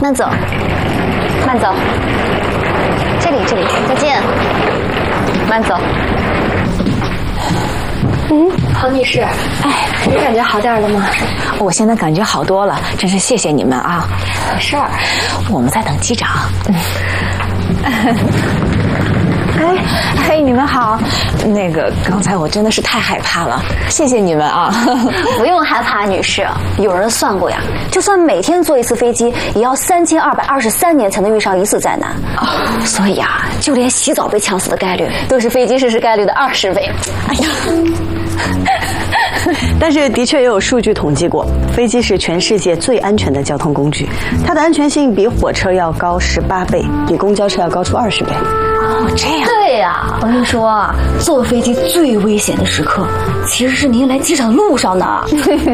慢走，慢走。这里，再见。慢走。 庞女士，你感觉好点了吗？ 我现在感觉好多了，真是谢谢你们啊！ 没事儿， 我们在等机长。你们好。那个刚才我真的是太害怕了，谢谢你们啊！ 不用害怕，女士。有人算过呀，就算每天坐一次飞机，也要3223年才能遇上一次灾难。所以啊，就连洗澡被呛死的概率，都是飞机失事概率的20倍。哎呀！ 但是的确也有数据统计过，飞机是全世界最安全的交通工具，它的安全性比火车要高18倍，比公交车要高出20倍。 这样。 对呀，我跟你说啊，坐飞机最危险的时刻，其实是您来机场的路上呢。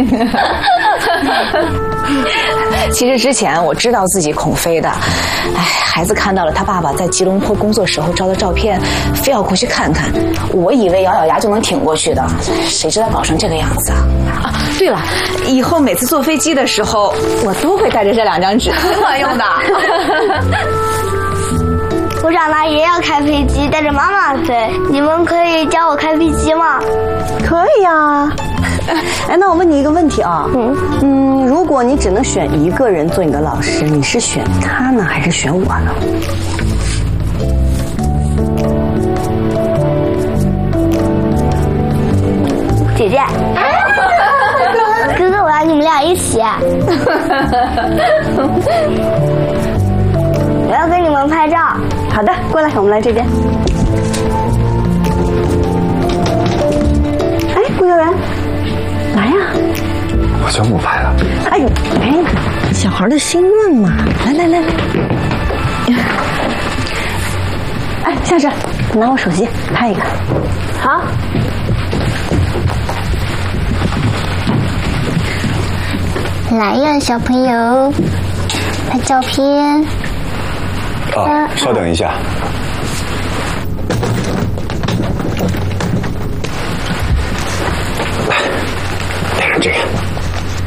其实之前我知道自己恐飞的，孩子看到了他爸爸在吉隆坡工作时候照的照片，非要过去看看。我以为咬咬牙就能挺过去的，谁知道搞成这个样子啊！对了，以后每次坐飞机的时候，我都会带着这2张纸，挺管用的。 我长大也要开飞机，带着妈妈飞。你们可以教我开飞机吗？ 可以啊。那我问你一个问题啊，如果你只能选一个人做你的老师，你是选他呢，还是选我呢？ 姐姐，哥哥，我要你们俩一起。我要跟你们拍照。 好的，过来，我们来这边。服务员，来呀！ 我就不拍了。 小孩的心愿嘛，来。夏芷，拿我手机拍一个。 好。 来呀，小朋友，拍照片。 稍等一下。